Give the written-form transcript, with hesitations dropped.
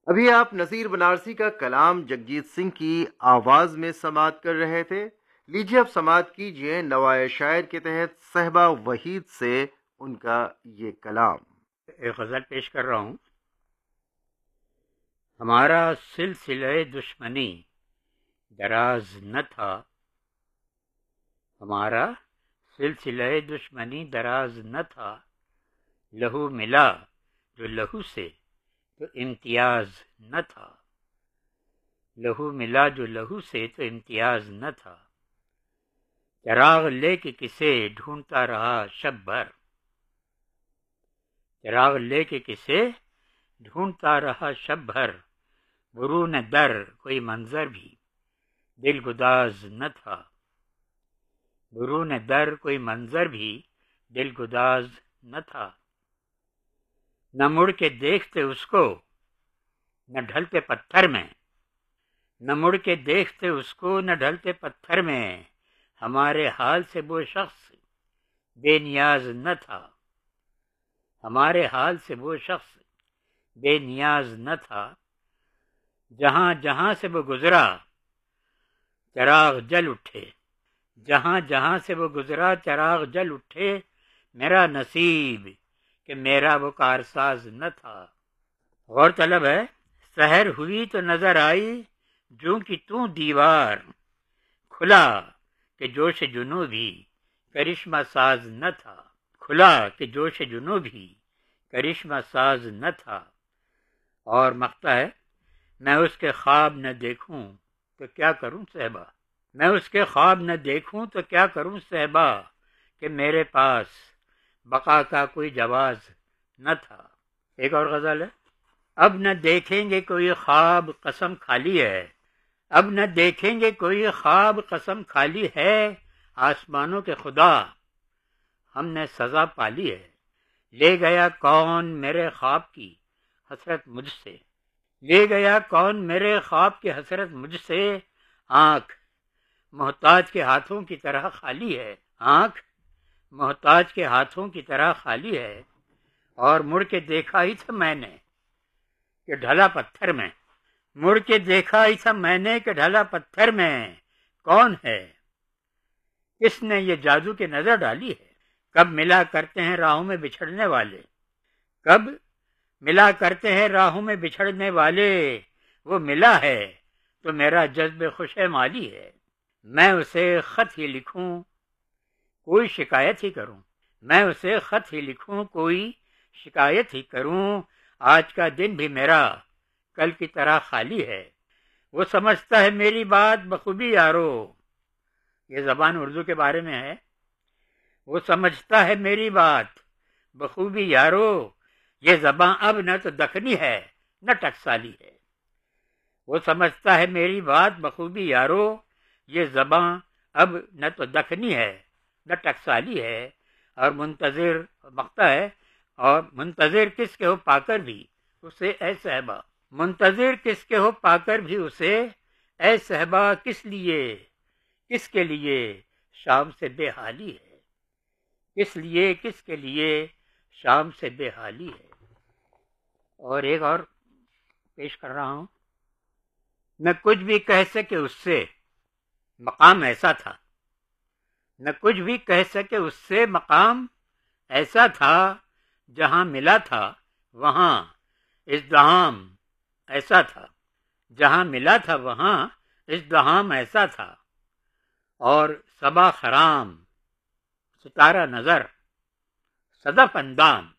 ابھی آپ نذیر بنارسی کا کلام جگجیت سنگھ کی آواز میں سماعت کر رہے تھے. لیجیے اب سماعت کیجیے نوائے شاعر کے تحت صہبا وحید سے ان کا یہ کلام. ایک غزل پیش کر رہا ہوں. ہمارا سلسلہ دشمنی دراز نہ تھا، ہمارا سلسلہ دشمنی دراز نہ تھا، لہو ملا جو لہو سے تو امتیاز نہ تھا، لہو ملا جو لہو سے تو امتیاز نہ تھا، چراغ لے کے کسے ڈھونڈتا رہا شب بھر، چراغ لے کے کسے ڈھونڈتا رہا شب بھر، برون در کوئی منظر بھی دل گداز نہ تھا، برون در کوئی منظر بھی دل گداز نہ تھا، نہ مڑ کے دیکھتے اس کو نہ ڈھلتے پتھر میں، نہ مڑ کے دیکھتے اس کو نہ ڈھلتے پتھر میں، ہمارے حال سے وہ شخص بے نیاز نہ تھا، ہمارے حال سے وہ شخص بے نیاز نہ تھا، جہاں جہاں سے وہ گزرا چراغ جل اٹھے، جہاں جہاں سے وہ گزرا چراغ جل اٹھے، میرا نصیب کہ میرا وہ کارساز نہ تھا. غور طلب ہے، سحر ہوئی تو نظر آئی جوں کی تو دیوار، کھلا کہ جوش جنوں بھی کرشمہ ساز نہ تھا، کھلا کہ جوش جنوں بھی کرشمہ ساز نہ تھا. اور مقطع ہے، میں اس کے خواب نہ دیکھوں تو کیا کروں صہبا، میں اس کے خواب نہ دیکھوں تو کیا کروں صہبا، کہ میرے پاس بقا کا کوئی جواز نہ تھا. ایک اور غزل ہے، اب نہ دیکھیں گے کوئی خواب قسم کھالی ہے، اب نہ دیکھیں گے کوئی خواب قسم کھالی ہے، آسمانوں کے خدا ہم نے سزا پالی ہے، لے گیا کون میرے خواب کی حسرت مجھ سے، لے گیا کون میرے خواب کی حسرت مجھ سے، آنکھ محتاج کے ہاتھوں کی طرح خالی ہے، آنکھ محتاج کے ہاتھوں کی طرح خالی ہے، اور مڑ کے دیکھا ہی تھا میں نے کہ ڈھلا پتھر میں، مڑ کے دیکھا ہی تھا میں نے کہ ڈھلا پتھر میں، کون ہے کس نے یہ جادو کی نظر ڈالی ہے، کب ملا کرتے ہیں راہوں میں بچھڑنے والے، کب ملا کرتے ہیں راہوں میں بچھڑنے والے، وہ ملا ہے تو میرا جذب خوش مالی ہے، میں اسے خط ہی لکھوں کوئی شکایت ہی کروں، میں اسے خط ہی لکھوں کوئی شکایت ہی کروں، آج کا دن بھی میرا کل کی طرح خالی ہے، وہ سمجھتا ہے میری بات بخوبی یارو، یہ زبان اردو کے بارے میں ہے، وہ سمجھتا ہے میری بات بخوبی یارو، یہ زباں اب نہ تو دکنی ہے نہ ٹکسالی ہے، وہ سمجھتا ہے میری بات بخوبی یارو، یہ زباں اب نہ تو دکنی ہے نہ ٹکسالی ہے، اور منتظر مقطع ہے، اور منتظر کس کے ہو پا کر بھی اسے اے صہبا، منتظر کس کے ہو پا کر بھی اسے اے صہبا، کس لیے کس کے لیے شام سے بے حالی ہے، کس لیے کس کے لیے شام سے بے حالی ہے. اور ایک اور پیش کر رہا ہوں، نہ کچھ بھی کہہ سکے اس سے مقام ایسا تھا، نہ کچھ بھی کہہ سکے اس سے مقام ایسا تھا، جہاں ملا تھا وہاں ازدحام ایسا تھا، جہاں ملا تھا وہاں ازدحام ایسا تھا، اور صبا خرام ستارہ نظر صدف اندام